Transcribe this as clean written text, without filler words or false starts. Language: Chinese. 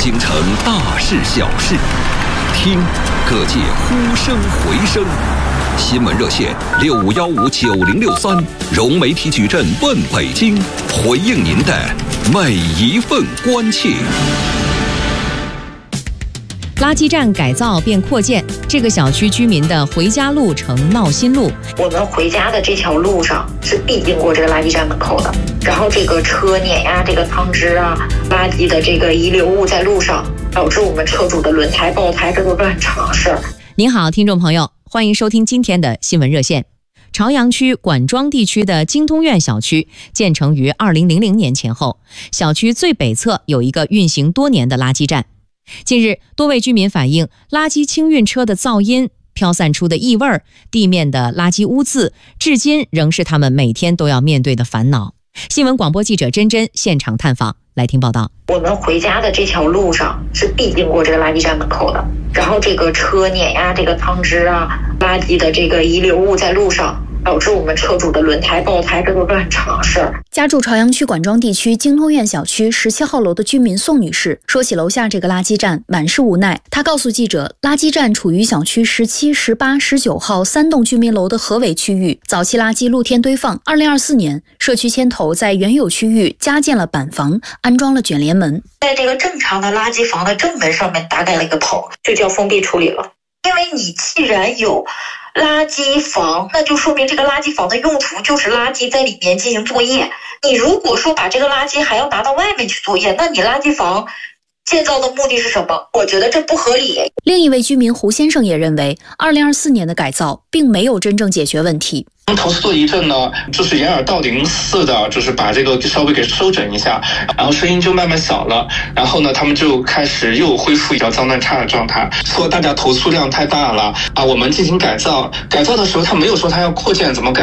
京城大事小事，听各界呼声回声。新闻热线65159063，融媒体矩阵问北京，回应您的每一份关切。 垃圾站改造变扩建，这个小区居民的回家路成闹心路。 我们回家的这条路上是必经过这个垃圾站门口的，然后这个车碾压这个汤汁啊、垃圾的这个遗留物在路上，导致我们车主的轮胎爆胎，这都是很常事。 您好，听众朋友，欢迎收听今天的新闻热线。朝阳区管庄地区的京通苑小区建成于2000年前后，小区最北侧有一个运行多年的垃圾站。近日，多位居民反映，垃圾清运车的噪音、飘散出的异味、地面的垃圾污渍，至今仍是他们每天都要面对的烦恼。新闻广播记者珍珍现场探访，来听报道。 我们回家的这条路上是必经过这个垃圾站门口的，然后这个车碾压这个汤汁啊、垃圾的这个遗留物在路上，导致我们车主的轮胎爆胎，这都是很常事。 家住朝阳区管庄地区京通苑小区17号楼的居民宋女士说起楼下这个垃圾站，满是无奈。她告诉记者，垃圾站处于小区17、18、19号3栋居民楼的河尾区域，早期垃圾露天堆放。2024年，社区牵头在原有区域加建了板房，安装了卷帘门， 在这个正常的垃圾房的正门上面搭盖了一个棚，就叫封闭处理了。因为你既然有垃圾房，那就说明这个垃圾房的用途就是垃圾在里面进行作业。你如果说把这个垃圾还要拿到外面去作业，那你垃圾房建造的目的是什么？我觉得这不合理。 另一位居民胡先生也认为，2024年的改造并没有真正解决问题。 投诉了一阵呢，就是掩耳盗铃似的，就是把这个稍微给收整一下，然后声音就慢慢小了，然后呢，他们就开始又恢复比较脏乱差的状态。说大家投诉量太大了啊，我们进行改造的时候，他没有说他要扩建怎么改。